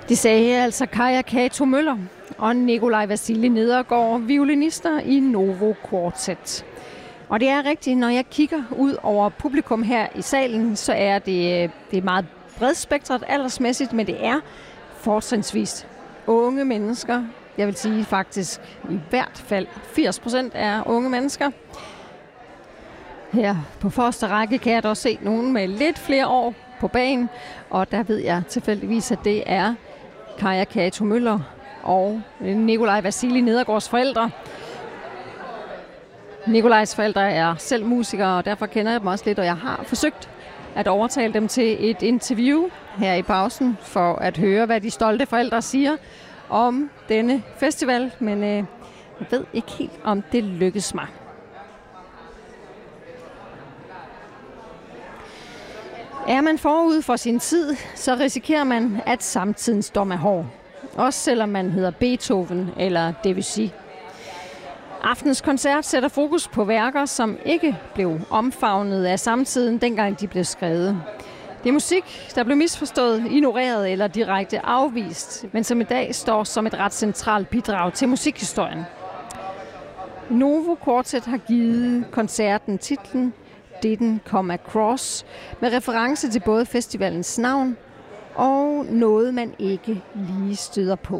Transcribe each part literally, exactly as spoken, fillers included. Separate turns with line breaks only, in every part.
Det sagde altså Kaja Cato Møller og Nikolaj Vasilij Nedergaard, violinister i Novo Quartet. Og det er rigtigt, når jeg kigger ud over publikum her i salen, så er det, det er meget bredspektret aldersmæssigt, men det er fortrinsvis unge mennesker. Jeg vil sige faktisk i hvert fald firs procent er unge mennesker. Her på første række kan jeg da også se nogen med lidt flere år på banen, og der ved jeg tilfældigvis, at det er Kaja Cato Møller og Nikolaj Vasilij Nedergaards forældre. Nikolajs forældre er selv musikere, og derfor kender jeg dem også lidt, og jeg har forsøgt at overtale dem til et interview her i pausen, for at høre, hvad de stolte forældre siger om denne festival, men øh, jeg ved ikke helt, om det lykkes mig. Er man forud for sin tid, så risikerer man, at samtidens dom er hård. Også selvom man hedder Beethoven eller Debussy. Aftens koncert sætter fokus på værker, som ikke blev omfavnet af samtiden, dengang de blev skrevet. Det er musik, der blev misforstået, ignoreret eller direkte afvist, men som i dag står som et ret centralt bidrag til musikhistorien. Novo Quartet har givet koncerten titlen Didn't Come Across, med reference til både festivalens navn og noget, man ikke lige støder på.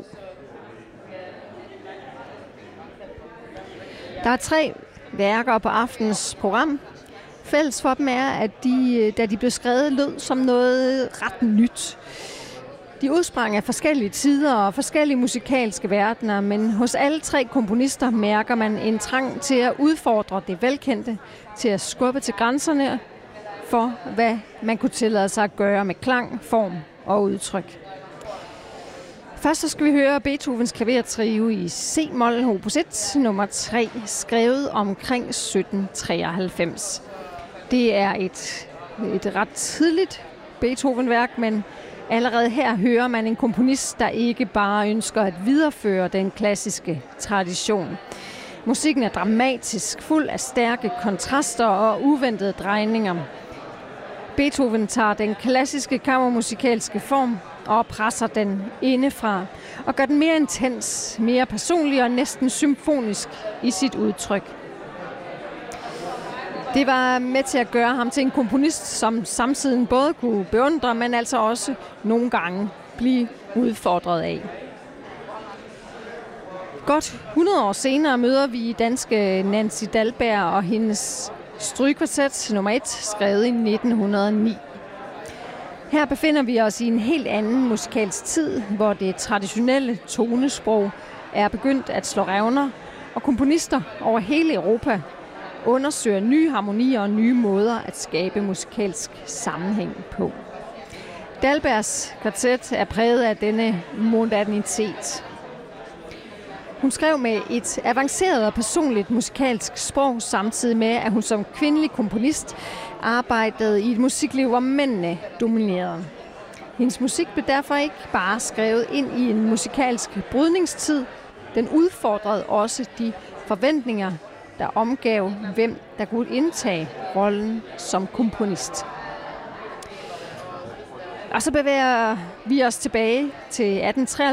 Der er tre værker på aftens program. Fælles for dem er, at de, da de blev skrevet, lød som noget ret nyt. De udsprang af forskellige tider og forskellige musikalske verdener, men hos alle tre komponister mærker man en trang til at udfordre det velkendte, til at skubbe til grænserne for, hvad man kunne tillade sig at gøre med klang, form og udtryk. Først så skal vi høre Beethovens klavertrio i C-mol opus et, nummer tre, skrevet omkring sytten treoghalvfems. Det er et, et ret tidligt Beethoven-værk, men allerede her hører man en komponist, der ikke bare ønsker at videreføre den klassiske tradition. Musikken er dramatisk, fuld af stærke kontraster og uventede drejninger. Beethoven tager den klassiske kammermusikalske form og presser den indefra og gør den mere intens, mere personlig og næsten symfonisk i sit udtryk. Det var med til at gøre ham til en komponist, som samtiden både kunne beundre, men altså også nogle gange blive udfordret af. Godt hundrede år senere møder vi danske Nancy Dalberg og hendes strygekvartet nummer et, skrevet i nitten hundrede og ni. Her befinder vi os i en helt anden musikalsk tid, hvor det traditionelle tonesprog er begyndt at slå revner, og komponister over hele Europa undersøger nye harmonier og nye måder at skabe musikalsk sammenhæng på. Dalbergs kvartet er præget af denne modernitet. Hun skrev med et avanceret og personligt musikalsk sprog, samtidig med, at hun som kvindelig komponist arbejdede i et musikliv, hvor mændene dominerede. Hendes musik blev derfor ikke bare skrevet ind i en musikalsk brydningstid. Den udfordrede også de forventninger, der omgav, hvem der kunne indtage rollen som komponist. Og så bevæger vi os tilbage til atten treoghalvfems.